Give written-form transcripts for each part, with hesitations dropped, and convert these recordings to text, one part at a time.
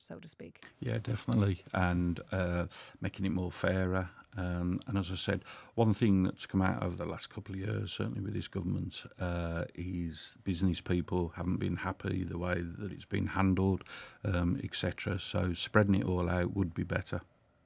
so to speak. Yeah, definitely, and making it more fairer. And as I said, one thing that's come out over the last couple of years, certainly with this government, is business people haven't been happy the way that it's been handled, etc. So spreading it all out would be better.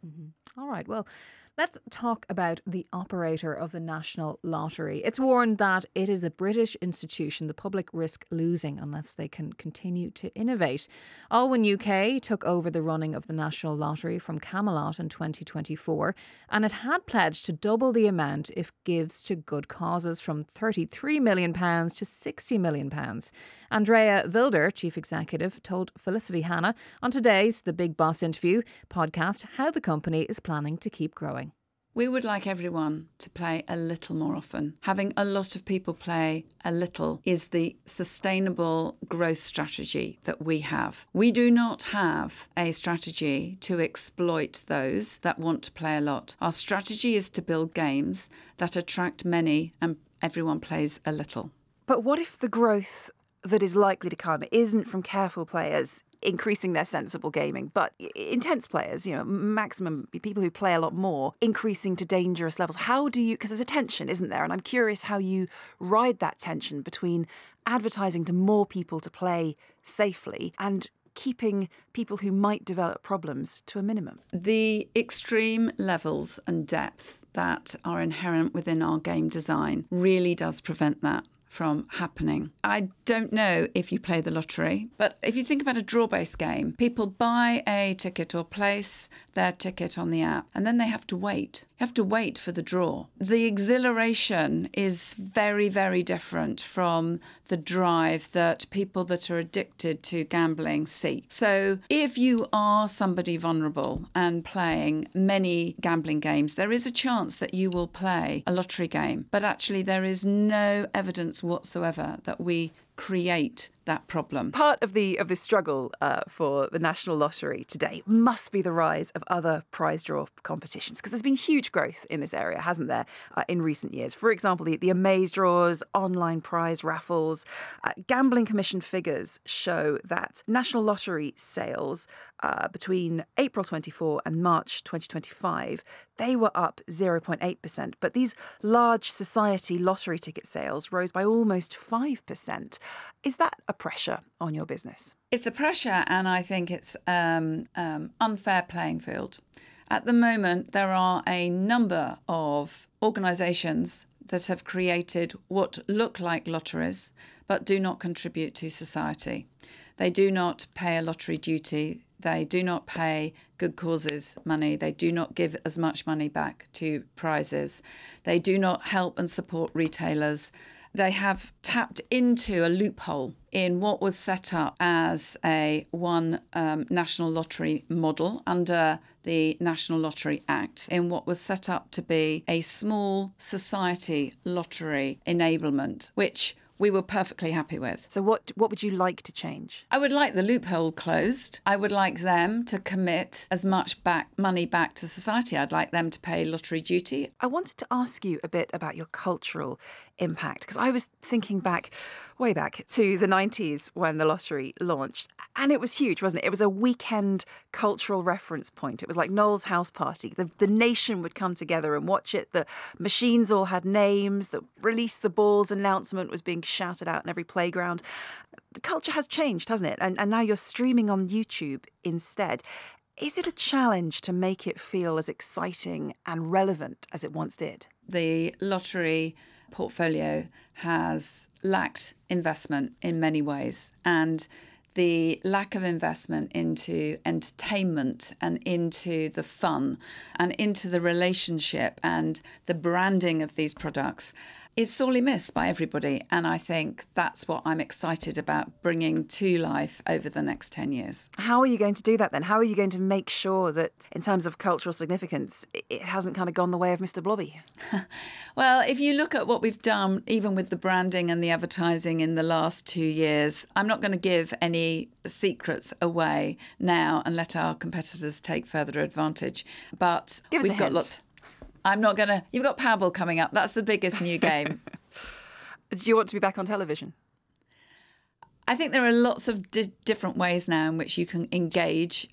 All right, well, let's talk about the operator of the National Lottery. It's warned that it is a British institution the public risk losing unless they can continue to innovate. Allwyn UK took over the running of the National Lottery from Camelot in 2024, and it had pledged to double the amount if gives to good causes, from £33 million to £60 million. Andrea Wilder, Chief Executive, told Felicity Hanna on today's The Big Boss Interview podcast how the company is planning to keep growing. We would like everyone to play a little more often. Having a lot of people play a little is the sustainable growth strategy that we have. We do not have a strategy to exploit those that want to play a lot. Our strategy is to build games that attract many and everyone plays a little. But what if the growth that is likely to come isn't from careful players increasing their sensible gaming, but intense players, maximum people who play a lot more, increasing to dangerous levels? How do you, because there's a tension, isn't there? And I'm curious how you ride that tension between advertising to more people to play safely and keeping people who might develop problems to a minimum. The extreme levels and depth that are inherent within our game design really does prevent that from happening. I don't know if you play the lottery, but if you think about a draw-based game, people buy a ticket or place their ticket on the app, and then they have to wait. You have to wait for the draw. The exhilaration is very, very different from the drive that people that are addicted to gambling seek. So if you are somebody vulnerable and playing many gambling games, there is a chance that you will play a lottery game, but actually there is no evidence whatsoever that we create that problem. Part of the struggle for the National Lottery today must be the rise of other prize draw competitions, because there's been huge growth in this area, hasn't there, in recent years. For example, the Amaze draws, online prize raffles. Gambling Commission figures show that National Lottery sales between April 24 and March 2025, they were up 0.8%. But these large society lottery ticket sales rose by almost 5%. Is that a pressure on your business? It's a pressure, and I think it's unfair playing field. At the moment, there are a number of organisations that have created what look like lotteries but do not contribute to society. They do not pay a lottery duty. They do not pay good causes money. They do not give as much money back to prizes. They do not help and support retailers. They have tapped into a loophole in what was set up as a one national lottery model under the National Lottery Act, in what was set up to be a small society lottery enablement, which we were perfectly happy with. So what would you like to change? I would like the loophole closed. I would like them to commit as much money back to society. I'd like them to pay lottery duty. I wanted to ask you a bit about your cultural impact, because I was thinking way back to the 90s when the lottery launched, and it was huge, wasn't it? It was a weekend cultural reference point. It was like Noel's house party. The nation would come together and watch it. The machines all had names. The release the balls announcement was being shouted out in every playground. The culture has changed, hasn't it? And now you're streaming on YouTube instead. Is it a challenge to make it feel as exciting and relevant as it once did? The lottery portfolio has lacked investment in many ways, and the lack of investment into entertainment and into the fun and into the relationship and the branding of these products is sorely missed by everybody. And I think that's what I'm excited about bringing to life over the next 10 years. How are you going to do that then? How are you going to make sure that in terms of cultural significance, it hasn't kind of gone the way of Mr. Blobby? Well, if you look at what we've done, even with the branding and the advertising in the last 2 years, I'm not going to give any secrets away now and let our competitors take further advantage. But give us we've a got hint. lots. I'm not going to. You've got Powerball coming up. That's the biggest new game. Do you want to be back on television? I think there are lots of different ways now in which you can engage